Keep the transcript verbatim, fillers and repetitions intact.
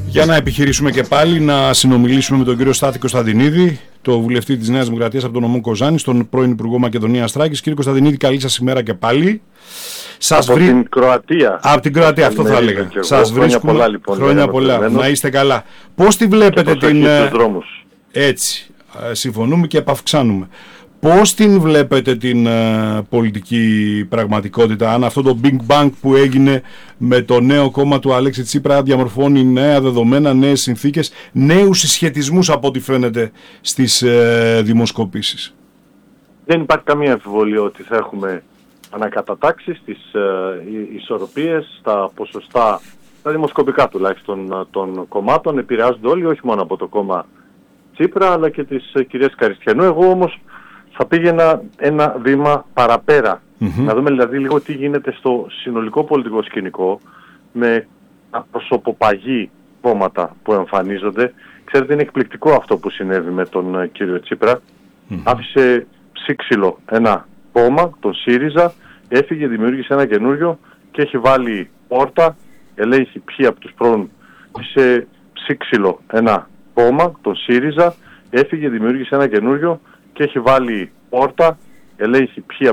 Για να επιχειρήσουμε και πάλι να συνομιλήσουμε με τον κύριο Στάθη Κωνσταντινίδη, το βουλευτή της Νέας Δημοκρατίας από τον νομό Κοζάνης, τον πρώην Υπουργό Μακεδονίας Θράκης. Κύριε Κωνσταντινίδη, καλή σας ημέρα και πάλι. Σας από βρει... την Κροατία. Από την Κροατία, αυτό θα έλεγα. Σας χρόνια βρίσκουμε... πολλά, λοιπόν. Χρόνια πολλά. Να είστε καλά. Πώς τη βλέπετε την... Δρόμους. Έτσι. Συμφωνούμε και επαυξάνουμε. Πώς την βλέπετε την uh, πολιτική πραγματικότητα, αν αυτό το Big Bang που έγινε με το νέο κόμμα του Αλέξη Τσίπρα διαμορφώνει νέα δεδομένα, νέες συνθήκες, νέους συσχετισμούς από ό,τι φαίνεται στις uh, δημοσκοπήσεις? Δεν υπάρχει καμία αμφιβολία ότι θα έχουμε ανακατατάξεις στις uh, ισορροπίες, στα ποσοστά, τα δημοσκοπικά τουλάχιστον των κομμάτων. Επηρεάζονται όλοι, όχι μόνο από το κόμμα Τσίπρα αλλά και της uh, κυρίας Καριστιανού. Εγώ όμως θα πήγαινα ένα βήμα παραπέρα. Mm-hmm. Να δούμε δηλαδή λίγο τι γίνεται στο συνολικό πολιτικό σκηνικό με προσωποπαγή κόμματα που εμφανίζονται. Ξέρετε, είναι εκπληκτικό αυτό που συνέβη με τον uh, κύριο Τσίπρα. Mm-hmm. Άφησε ψήξιλο ένα κόμμα, τον ΣΥΡΙΖΑ, έφυγε, δημιούργησε ένα καινούριο και έχει βάλει πόρτα, ελέγχει ποιοι από τους πρώην, σε ψήξιλο ένα κόμμα, τον ΣΥΡΙΖΑ, έφυγε, δημιούργησε ένα καινούριο και έχει βάλει πόρτα, ελέγχει ποιοι